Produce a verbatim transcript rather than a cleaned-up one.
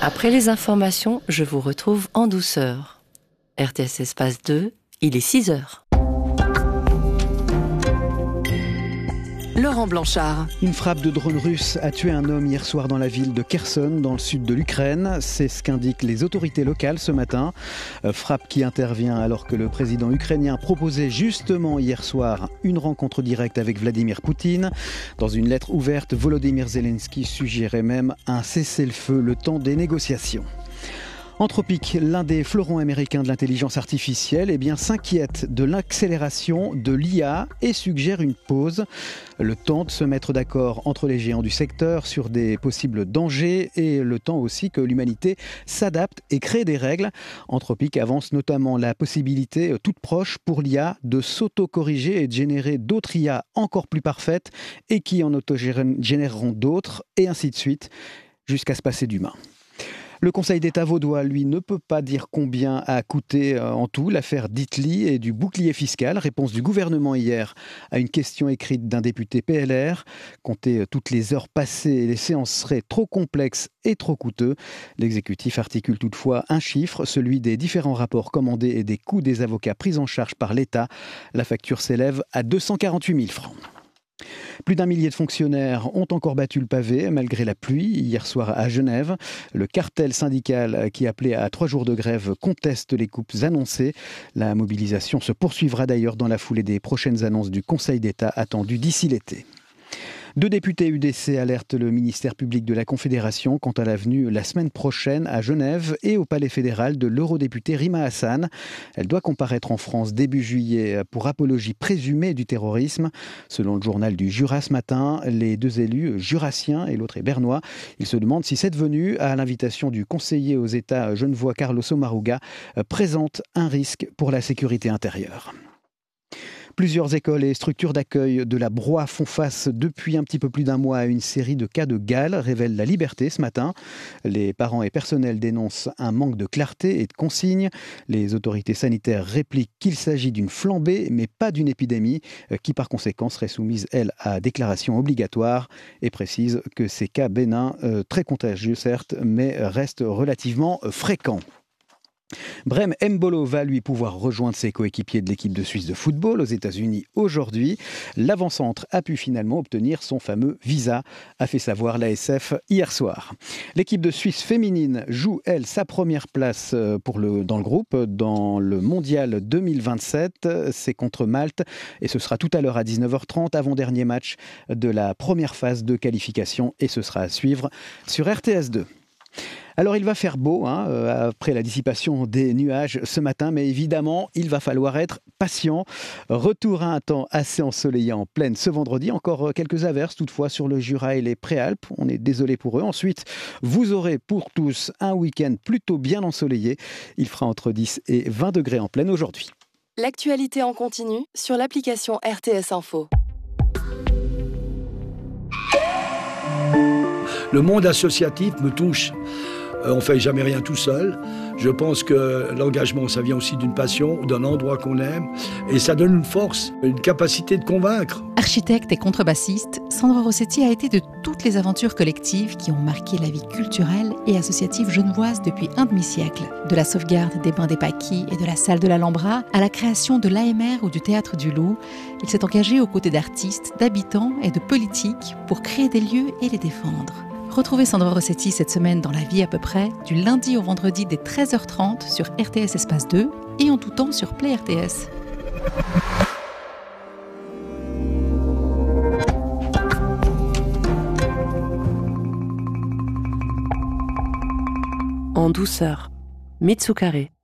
Après les informations, je vous retrouve en douceur. R T S Espace deux, il est six heures. Laurent Blanchard. Une frappe de drone russe a tué un homme hier soir dans la ville de Kherson, dans le sud de l'Ukraine. C'est ce qu'indiquent les autorités locales ce matin. Frappe qui intervient alors que le président ukrainien proposait justement hier soir une rencontre directe avec Vladimir Poutine. Dans une lettre ouverte, Volodymyr Zelensky suggérait même un cessez-le-feu le temps des négociations. Anthropic, l'un des fleurons américains de l'intelligence artificielle, eh bien, s'inquiète de l'accélération de l'I A et suggère une pause. Le temps de se mettre d'accord entre les géants du secteur sur des possibles dangers et le temps aussi que l'humanité s'adapte et crée des règles. Anthropic avance notamment la possibilité toute proche pour l'I A de s'auto-corriger et de générer d'autres I A encore plus parfaites et qui en auto-généreront d'autres et ainsi de suite jusqu'à se passer d'humain. Le Conseil d'État vaudois, lui, ne peut pas dire combien a coûté en tout l'affaire d'Itli et du bouclier fiscal. Réponse du gouvernement hier à une question écrite d'un député P L R. Compter toutes les heures passées, les séances seraient trop complexes et trop coûteux. L'exécutif articule toutefois un chiffre, celui des différents rapports commandés et des coûts des avocats pris en charge par l'État. La facture s'élève à deux cent quarante-huit mille francs. Plus d'un millier de fonctionnaires ont encore battu le pavé malgré la pluie hier soir à Genève. Le cartel syndical qui appelait à trois jours de grève conteste les coupes annoncées. La mobilisation se poursuivra d'ailleurs dans la foulée des prochaines annonces du Conseil d'État attendues d'ici l'été. Deux députés U D C alertent le ministère public de la Confédération quant à la venue la semaine prochaine à Genève et au palais fédéral de l'eurodéputée Rima Hassan. Elle doit comparaître en France début juillet pour apologie présumée du terrorisme. Selon le journal du Jura ce matin, les deux élus, jurassiens et l'autre est bernois, ils se demandent si cette venue, à l'invitation du conseiller aux États genevois Carlos Omaruga, présente un risque pour la sécurité intérieure. Plusieurs écoles et structures d'accueil de la Broye font face depuis un petit peu plus d'un mois à une série de cas de gale, révèle La Liberté ce matin. Les parents et personnels dénoncent un manque de clarté et de consignes. Les autorités sanitaires répliquent qu'il s'agit d'une flambée, mais pas d'une épidémie, qui par conséquent serait soumise, elle, à déclaration obligatoire, et précise que ces cas bénins, euh, très contagieux certes, mais restent relativement fréquents. Brem Embolo va lui pouvoir rejoindre ses coéquipiers de l'équipe de Suisse de football aux États-Unis aujourd'hui. L'avant-centre a pu finalement obtenir son fameux visa, a fait savoir l'A S F hier soir. L'équipe de Suisse féminine joue, elle, sa première place pour le, dans le groupe, dans le mondial deux mille vingt-sept. C'est contre Malte et ce sera tout à l'heure à dix-neuf heures trente, avant-dernier match de la première phase de qualification et ce sera à suivre sur R T S deux. Alors il va faire beau hein, euh, après la dissipation des nuages ce matin, mais évidemment il va falloir être patient. Retour à un temps assez ensoleillé en pleine ce vendredi, encore quelques averses toutefois sur le Jura et les Préalpes, on est désolé pour eux. Ensuite vous aurez pour tous un week-end plutôt bien ensoleillé, il fera entre dix et vingt degrés en pleine aujourd'hui. L'actualité en continu sur l'application R T S Info. Le monde associatif me touche. On ne fait jamais rien tout seul. Je pense que l'engagement, ça vient aussi d'une passion, d'un endroit qu'on aime. Et ça donne une force, une capacité de convaincre. Architecte et contrebassiste, Sandro Rossetti a été de toutes les aventures collectives qui ont marqué la vie culturelle et associative genevoise depuis un demi-siècle. De la sauvegarde des bains des Paquis et de la salle de l'Alhambra à la création de l'A M R ou du Théâtre du Loup, il s'est engagé aux côtés d'artistes, d'habitants et de politiques pour créer des lieux et les défendre. Retrouvez Sandro Rossetti cette semaine dans La Vie à peu près, du lundi au vendredi dès treize heures trente sur R T S Espace deux et en tout temps sur Play R T S. En douceur, Mitsukare.